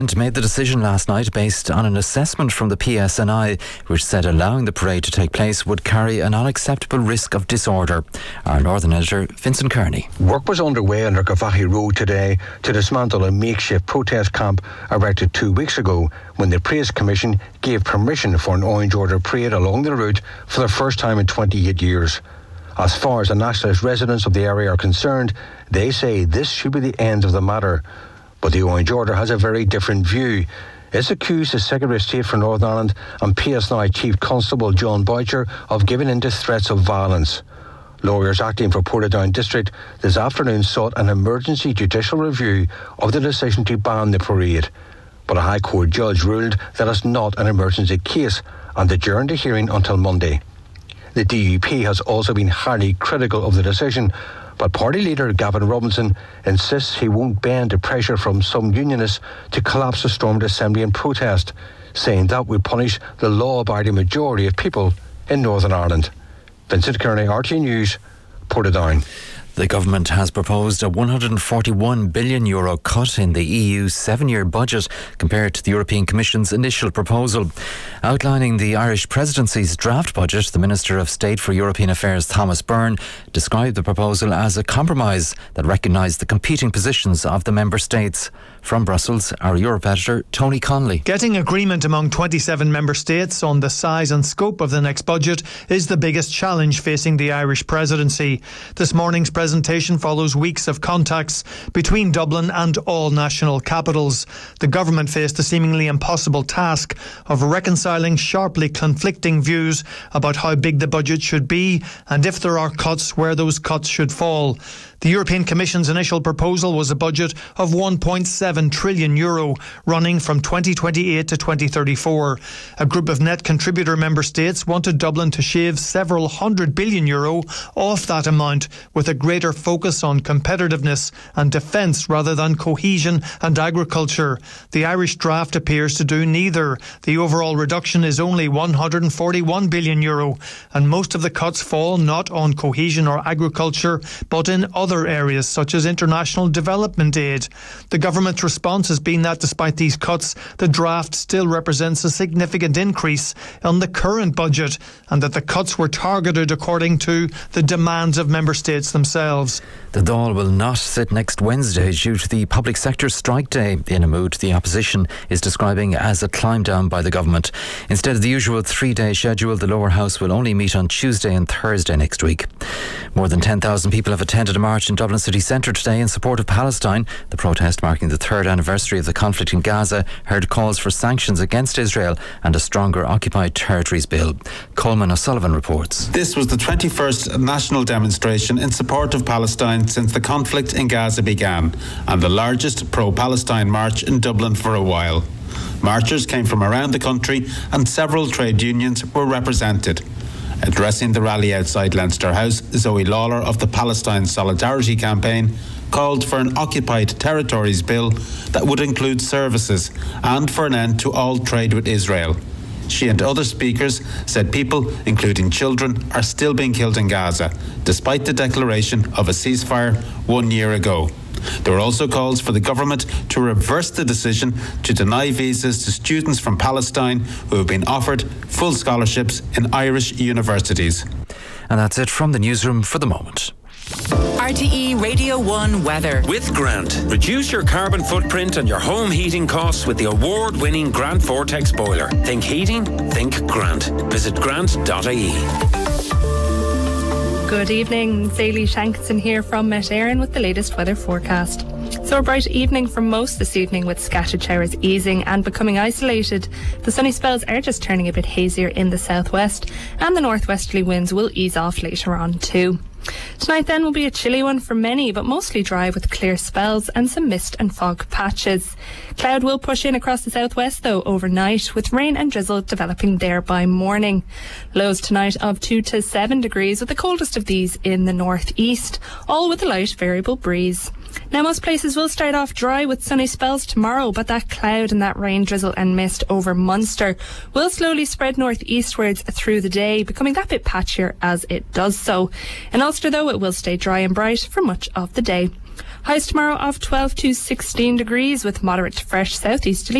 Made the decision last night based on an assessment from the PSNI, which said allowing the parade to take place would carry an unacceptable risk of disorder. Our Northern editor, Vincent Kearney. Work was underway under Gavahi Road today to dismantle a makeshift protest camp erected 2 weeks ago when the Praise Commission gave permission for an Orange Order parade along the route for the first time in 28 years. As far as the nationalist residents of the area are concerned, they say this should be the end of the matter. But the Orange Order has a very different view. It's accused the Secretary of State for Northern Ireland and PSNI Chief Constable John Boucher of giving in to threats of violence. Lawyers acting for Portadown District this afternoon sought an emergency judicial review of the decision to ban the parade. But a High Court judge ruled that it's not an emergency case and adjourned the hearing until Monday. The DUP has also been highly critical of the decision, but party leader Gavin Robinson insists he won't bend to pressure from some unionists to collapse the stormed assembly in protest, saying that would punish the law-abiding majority of people in Northern Ireland. Vincent Kearney, RTÉ News, Portadown. The government has proposed a €141 billion cut in the EU's 7-year budget compared to the European Commission's initial proposal. Outlining the Irish presidency's draft budget, the Minister of State for European Affairs, Thomas Byrne, described the proposal as a compromise that recognised the competing positions of the member states. From Brussels, our Europe editor, Tony Conley. Getting agreement among 27 member states on the size and scope of the next budget is the biggest challenge facing the Irish presidency. This morning's presentation follows weeks of contacts between Dublin and all national capitals. The government faced the seemingly impossible task of reconciling sharply conflicting views about how big the budget should be and if there are cuts, where those cuts should fall. The European Commission's initial proposal was a budget of €1.7 trillion, running from 2028 to 2034. A group of net contributor member states wanted Dublin to shave several €100 billion off that amount, with a greater focus on competitiveness and defence rather than cohesion and agriculture. The Irish draft appears to do neither. The overall reduction is only €141 billion, and most of the cuts fall not on cohesion or agriculture, but in other areas such as international development aid. The government's response has been that despite these cuts, the draft still represents a significant increase on the current budget, and that the cuts were targeted according to the demands of member states themselves. The Dáil will not sit next Wednesday due to the public sector strike day, in a mood the opposition is describing as a climb down by the government. Instead of the usual 3-day schedule, the lower house will only meet on Tuesday and Thursday next week. More than 10,000 people have attended a march in Dublin city centre today in support of Palestine. The protest, marking the 3rd anniversary of the conflict in Gaza, heard calls for sanctions against Israel and a stronger occupied territories bill. Coleman O'Sullivan reports. This was the 21st national demonstration in support of Palestine since the conflict in Gaza began, and the largest pro-Palestine march in Dublin for a while. Marchers came from around the country and several trade unions were represented. Addressing the rally outside Leinster House, Zoe Lawler of the Palestine Solidarity Campaign called for an occupied territories bill that would include services and for an end to all trade with Israel. She and other speakers said people, including children, are still being killed in Gaza, despite the declaration of a ceasefire 1 year ago. There were also calls for the government to reverse the decision to deny visas to students from Palestine who have been offered full scholarships in Irish universities. And that's it from the newsroom for the moment. RTE Radio 1 weather. With Grant, reduce your carbon footprint and your home heating costs with the award-winning Grant Vortex boiler. Think heating, think Grant. Visit grant.ie. Good evening, Zélie Shankinson here from Met Éireann with the latest weather forecast. So a bright evening for most this evening, with scattered showers easing and becoming isolated. The sunny spells are just turning a bit hazier in the southwest, and the northwesterly winds will ease off later on too. Tonight then will be a chilly one for many, but mostly dry with clear spells and some mist and fog patches. Cloud will push in across the southwest though overnight, with rain and drizzle developing there by morning. Lows tonight of 2 to 7 degrees, with the coldest of these in the northeast, all with a light variable breeze. Now most places will start off dry with sunny spells tomorrow, but that cloud and that rain, drizzle and mist over Munster will slowly spread northeastwards through the day, becoming that bit patchier as it does so. In Ulster though, it will stay dry and bright for much of the day. Highs tomorrow of 12 to 16 degrees with moderate to fresh southeasterly.